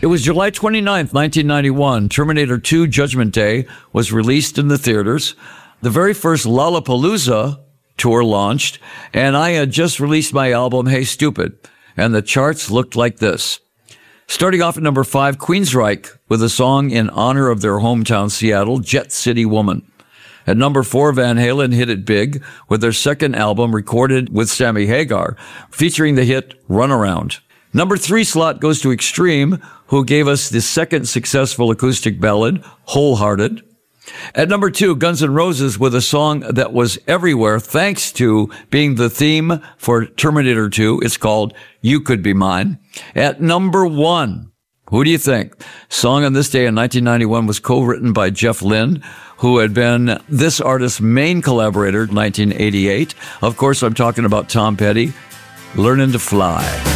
It was July 29th, 1991. Terminator 2 Judgment Day was released in the theaters. The very first Lollapalooza tour launched, and I had just released my album, Hey Stupid, and the charts looked like this. Starting off at number 5, Queensryche with a song in honor of their hometown, Seattle, Jet City Woman. At number 4, Van Halen hit it big with their second album recorded with Sammy Hagar, featuring the hit Runaround. Number 3 slot goes to Extreme, who gave us the second successful acoustic ballad, Wholehearted. At number 2, Guns N' Roses with a song that was everywhere thanks to being the theme for Terminator 2. It's called You Could Be Mine. At number 1, who do you think? Song on this day in 1991 was co-written by Jeff Lynne, who had been this artist's main collaborator in 1988. Of course, I'm talking about Tom Petty, Learning to Fly.